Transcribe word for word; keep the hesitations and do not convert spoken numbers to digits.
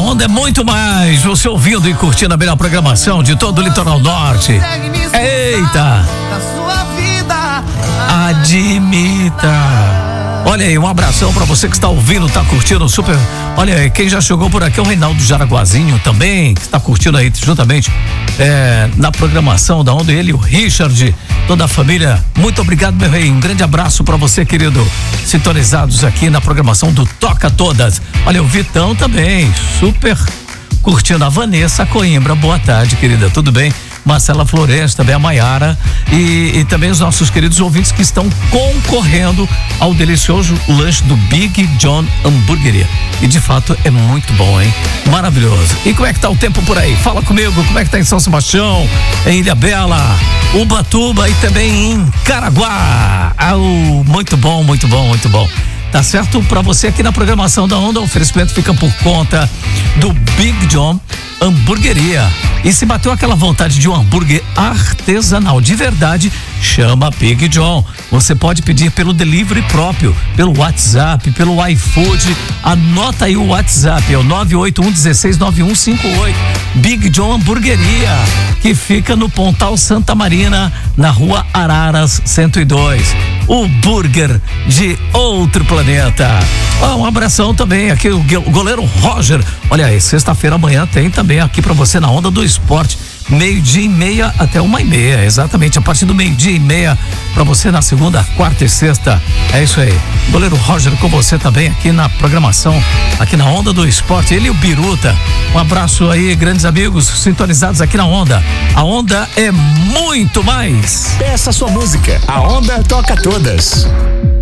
Onda é muito mais. Você ouvindo e curtindo a melhor programação de todo o litoral norte. Eita! Admita. Olha aí, um abração pra você que está ouvindo, tá curtindo super. Olha aí, quem já chegou por aqui é o Reinaldo Jaraguazinho também, que está curtindo aí juntamente é, na programação da Onda, ele, o Richard, toda a família. Muito obrigado, meu rei. Um grande abraço pra você, querido. Sintonizados aqui na programação do Toca Todas. Olha, o Vitão também, super curtindo. A Vanessa Coimbra, boa tarde, querida, tudo bem? Marcela Floresta, também a Maiara e, e também os nossos queridos ouvintes que estão concorrendo ao delicioso lanche do Big John Hamburgueria. E de fato é muito bom, hein? Maravilhoso. E como é que tá o tempo por aí? Fala comigo, como é que tá em São Sebastião, em Ilhabela, Ubatuba e também em Caraguá? Ah, muito bom, muito bom, muito bom. Tá certo? Pra você aqui na programação da Onda, o oferecimento fica por conta do Big John Hamburgueria. E se bateu aquela vontade de um hambúrguer artesanal de verdade, chama Big John. Você pode pedir pelo delivery próprio, pelo WhatsApp, pelo iFood. Anota aí o WhatsApp, é o nove oito um um seis nove um cinco oito. Big John Hamburgueria, que fica no Pontal Santa Marina, na rua Araras cento e dois. O burger de outro planeta. Ah, um abração também aqui, o goleiro Roger. Olha aí, sexta-feira amanhã tem também aqui pra você na Onda do Esporte. Meio-dia e meia até uma e meia, exatamente, a partir do meio-dia e meia pra você na segunda, quarta e sexta. É isso aí. Goleiro Roger com você também aqui na programação, aqui na Onda do Esporte. Ele e o Biruta. Um abraço aí, grandes amigos sintonizados aqui na Onda. A Onda é muito mais. Peça sua música. A Onda toca todas.